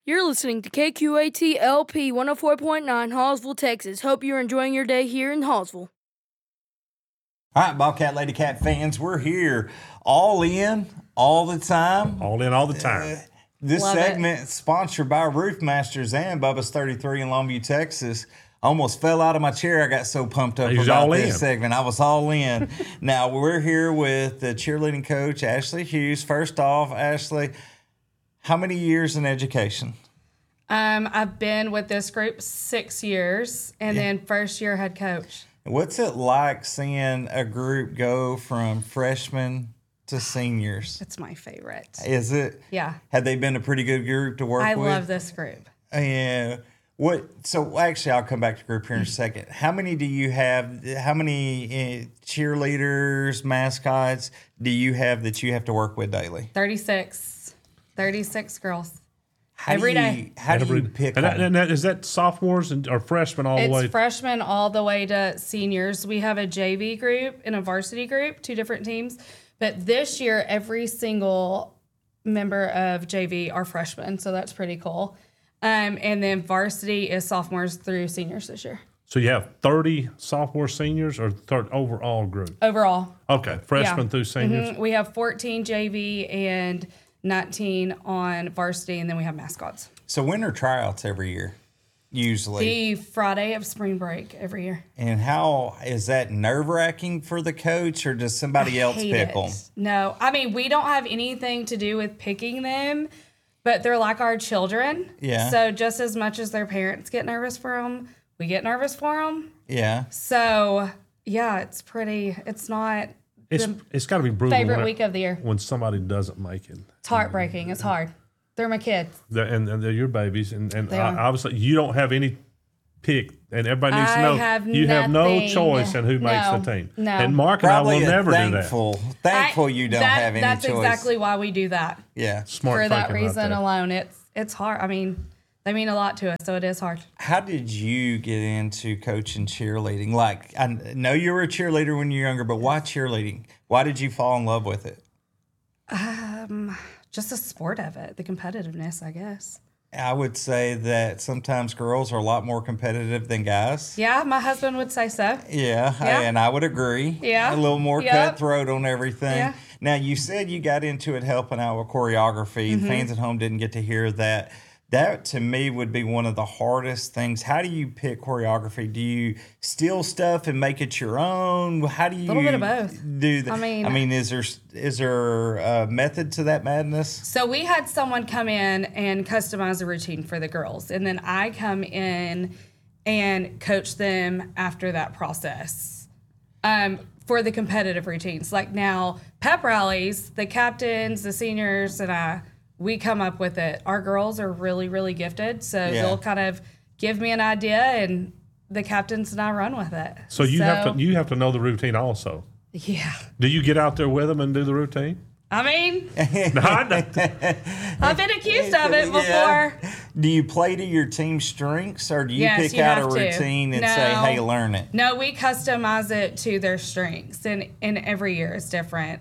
You're listening to KQAT LP 104.9 Hallsville, Texas. Hope you're enjoying your day here in Hallsville. All right, Bobcat Lady Cat fans, we're here all in, all the time. All in, all the time. This Love segment is sponsored by Roof Masters and Bubba's 33 in Longview, Texas. I almost fell out of my chair. I got so pumped up about this segment. I was all in. Now, we're here with the cheerleading coach, Ashley Hughes. First off, Ashley, how many years in education? I've been with this group 6 years, and then first year head coach. What's it like seeing a group go from freshmen to seniors? It's my favorite. Is it? Yeah. Have they been a pretty good group to work with? I love this group. Yeah. So actually, I'll come back to group here in a second. How many do you have? How many cheerleaders, mascots do you have that you have to work with daily? 36 girls. How do you pick them? And is that sophomores or freshmen all the way? It's freshmen all the way to seniors. We have a JV group and a varsity group, two different teams. But this year, every single member of JV are freshmen, so that's pretty cool. And then varsity is sophomores through seniors this year. So you have 30 sophomore seniors or overall group? Overall. Okay, freshmen through seniors. Mm-hmm. We have 14 JV and 19 on varsity, and then we have mascots. So when are tryouts every year, usually? The Friday of spring break every year. And how is that nerve-wracking for the coach, or does somebody else pick them? No, I mean, we don't have anything to do with picking them, but they're like our children. Yeah. So just as much as their parents get nervous for them, we get nervous for them. Yeah. So, yeah, it's not It's got to be brutal. favorite week of the year. When somebody doesn't make it. It's heartbreaking. It's hard. They're my kids. And they're your babies. And They are. obviously, you don't have any pick. And everybody needs to know you have no nothing. choice in who makes No. the team. No. And Mark and I will never do that. Thankful you don't have any That's choice. exactly why we do that. Yeah. Smart For that thinking right reason there. alone, it's hard. I mean, they mean a lot to us, so it is hard. How did you get into coaching cheerleading? Like, I know you were a cheerleader when you were younger, but why cheerleading? Why did you fall in love with it? Just the sport of it, the competitiveness, I guess. I would say that sometimes girls are a lot more competitive than guys. Yeah, my husband would say so. Yeah, Yeah. and I would agree. Yeah. A little more Yep. cutthroat on everything. Yeah. Now, you said you got into it helping out with choreography. Mm-hmm. The fans at home didn't get to hear that. That, to me, would be one of the hardest things. How do you pick choreography? Do you steal stuff and make it your own? How do you Little bit of both. do that? I mean, is there a method to that madness? So we had someone come in and customize a routine for the girls, and then I come in and coach them after that process. For the competitive routines. Like now, pep rallies, the captains, the seniors, and we come up with it. Our girls are really, really gifted, so they'll kind of give me an idea, and the captains and I run with it. So you have to know the routine also. Yeah. Do you get out there with them and do the routine? I mean, No, I don't. I've been accused of it before. Yeah. Do you play to your team's strengths, or do you Yes, pick you out a have to. routine and No. say, hey, learn it? No, we customize it to their strengths, and every year is different.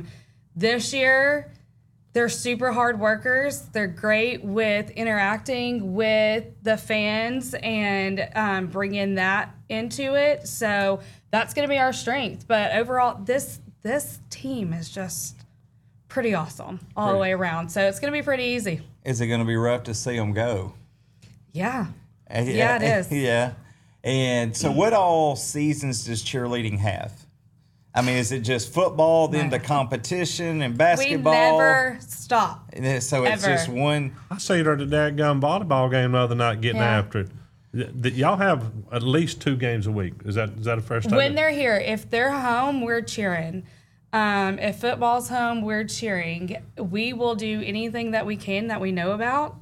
This year, they're super hard workers. They're great with interacting with the fans and bringing that into it. So that's going to be our strength. But overall, this team is just pretty awesome all the way around. So it's going to be pretty easy. Is it going to be rough to see them go? Yeah. Yeah, it is. Yeah. And so what all seasons does cheerleading have? I mean, is it just football, then the competition and basketball? We never stop. So it's ever. just one. I see her at the dadgum volleyball game the other night getting Yeah. after it. Y'all have at least 2 games a week. Is that a fair statement? When they're here, if they're home, we're cheering. If football's home, we're cheering. We will do anything that we can that we know about.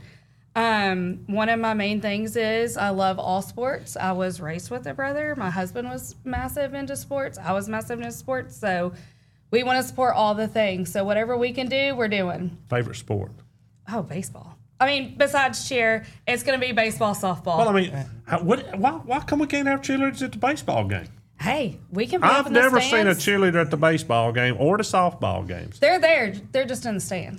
One of my main things is I love all sports. I was raised with a brother. My husband was massive into sports. I was massive into sports. So we want to support all the things. So whatever we can do, we're doing. Favorite sport? Oh, baseball. I mean, besides cheer, it's going to be baseball, softball. Well, I mean, why come we can't have cheerleaders at the baseball game? Hey, we can be up I've in the never seen a stands. cheerleader at the baseball game or the softball games. They're there. They're just in the stands.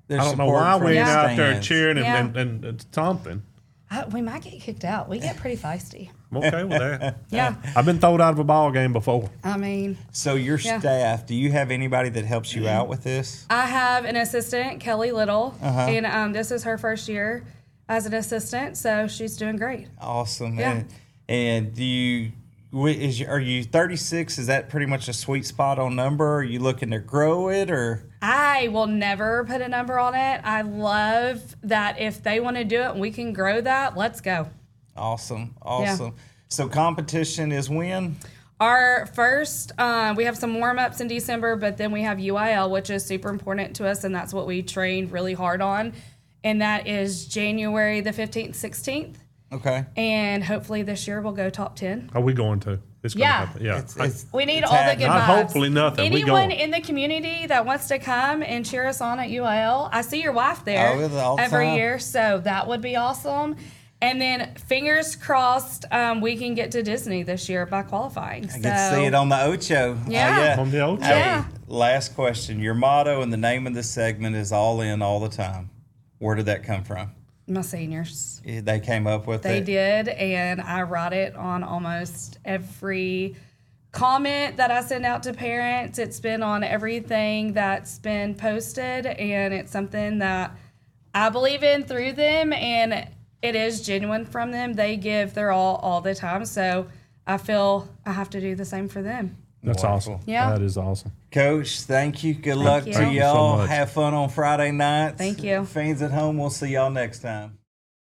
I don't know why we ain't out there cheering and stomping. We might get kicked out. We get pretty feisty. I'm okay with that. Yeah. I've been thrown out of a ball game before. I mean. So your staff, do you have anybody that helps you out with this? I have an assistant, Kelly Little, and this is her first year as an assistant, so she's doing great. Awesome. Yeah. And do you, are you 36? Is that pretty much a sweet spot on number? Are you looking to grow it or? I will never put a number on it. I love that if they want to do it and we can grow that, let's go. Awesome. Yeah. So competition is when? Our first, we have some warm-ups in December, but then we have UIL, which is super important to us, and that's what we trained really hard on. And that is January the 15th, 16th. Okay. And hopefully this year we'll go top 10. Are we going to? It's going to happen. Yeah. We need all the good vibes. Hopefully nothing. Anyone in the community that wants to come and cheer us on at UIL, I see your wife there every year, so that would be awesome. And then fingers crossed we can get to Disney this year by qualifying. I get to see it on the Ocho. Yeah. On the Ocho. Yeah. Last question. Your motto and the name of the segment is all in all the time. Where did that come from? My seniors. They came up with it? They did, and I write it on almost every comment that I send out to parents. It's been on everything that's been posted, and it's something that I believe in through them, and it is genuine from them. They give their all the time, so I feel I have to do the same for them. That's awesome. Yeah. That is awesome. Coach, thank you. Good luck to y'all. So have fun on Friday nights. Thank you. Fans at home, we'll see y'all next time.